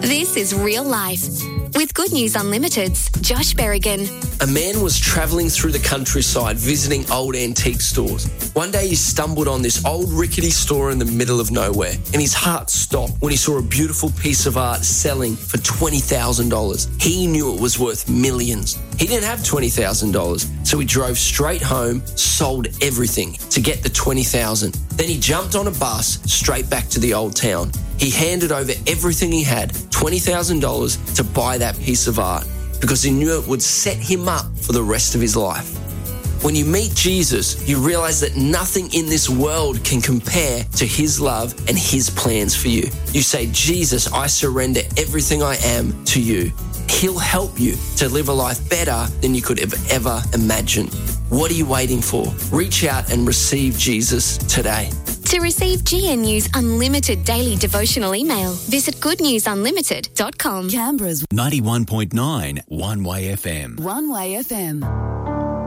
This is Real Life with Good News Unlimited's Josh Berrigan. A man was travelling through the countryside visiting old antique stores. One day he stumbled on this old rickety store in the middle of nowhere, and his heart stopped when he saw a beautiful piece of art selling for $20,000. He knew it was worth millions. He didn't have $20,000, so he drove straight home, sold everything to get the $20,000. Then he jumped on a bus straight back to the old town. He handed over everything he had, $20,000, to buy that piece of art because he knew it would set him up for the rest of his life. When you meet Jesus, you realize that nothing in this world can compare to his love and his plans for you. You say, Jesus, I surrender everything I am to you. He'll help you to live a life better than you could have ever imagined. What are you waiting for? Reach out and receive Jesus today. To receive GNU's unlimited daily devotional email, visit goodnewsunlimited.com. Canberra's 91.9 One Way FM. One Way FM.